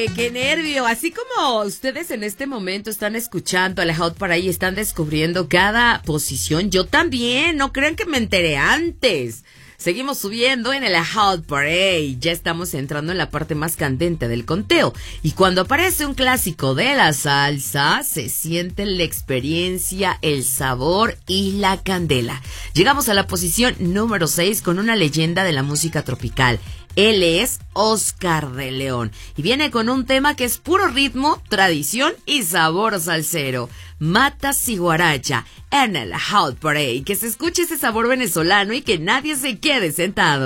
¡Qué nervio! Así como ustedes en este momento están escuchando a la Hot Parade y están descubriendo cada posición, yo también, no crean que me enteré antes. Seguimos subiendo en el Hot Parade, ya estamos entrando en la parte más candente del conteo. Y cuando aparece un clásico de la salsa, se siente la experiencia, el sabor y la candela. Llegamos a la posición número 6 con una leyenda de la música tropical. Él es Oscar de León y viene con un tema que es puro ritmo, tradición y sabor salsero. Matas y Guaracha en el Hot Parade. Que se escuche ese sabor venezolano y que nadie se quede sentado.